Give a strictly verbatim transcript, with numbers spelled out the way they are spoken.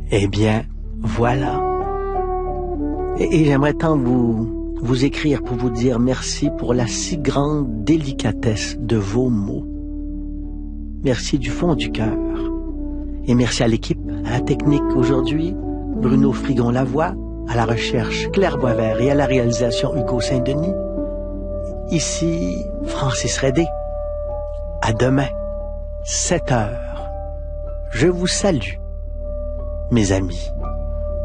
Eh bien, voilà. Et, et j'aimerais tant vous, vous écrire pour vous dire merci pour la si grande délicatesse de vos mots. Merci du fond du cœur. Et merci à l'équipe, à la technique aujourd'hui, Bruno Frigon-Lavoie, à la recherche Claire Boisvert et à la réalisation Hugo Saint-Denis. Ici Francis Redé. À demain, sept heures. Je vous salue, mes amis.